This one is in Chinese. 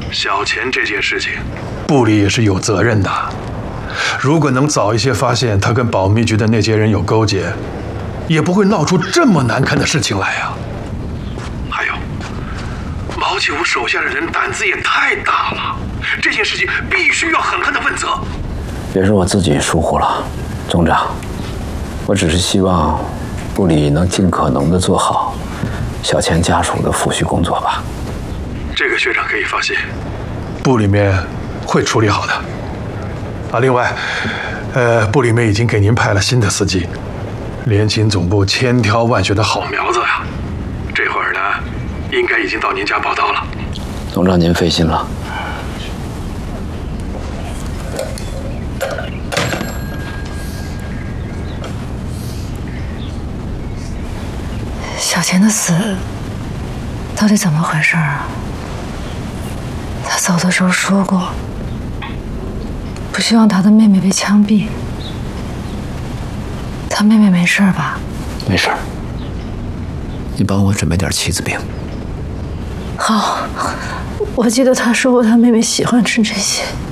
小钱这件事情，部里也是有责任的。如果能早一些发现他跟保密局的那些人有勾结，也不会闹出这么难看的事情来呀。还有，毛启武手下的人胆子也太大了，这件事情必须要狠狠地问责。 也是我自己疏忽了，总长，我只是希望部里能尽可能地做好小钱家属的抚恤工作吧。 这个学长可以放心，部里面会处理好的。另外，部里面已经给您派了新的司机，联勤总部千挑万选的好苗子呀。这会儿呢，应该已经到您家报道了。 总长您费心了。 小钱的死到底怎么回事啊？他走的时候说过，不希望他的妹妹被枪毙。他妹妹没事吧？ 没事。你帮我准备点棋子饼。 好，我记得他说过他妹妹喜欢吃这些。